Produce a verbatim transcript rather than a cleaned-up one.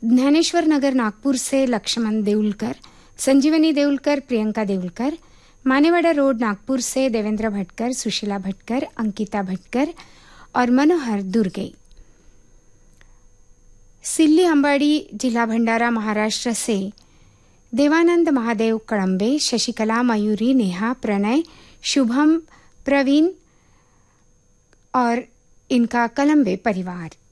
ज्ञानेश्वर नगर नागपुर से लक्ष्मण देउलकर, संजीवनी देउलकर, Priyanka देउलकर, Manewada road Nagpur से देवेंद्र भटकर, सुशीला भटकर, अंकिता भटकर और मनोहर दुर्गे। सिल्ली अंबाड़ी, जिला भंडारा, महाराष्ट्र से देवानंद महादेव कड़म्बे, शशिकला, मयूरी, नेहा, प्रणय, शुभम, प्रवीण और इनका कलम्बे परिवार।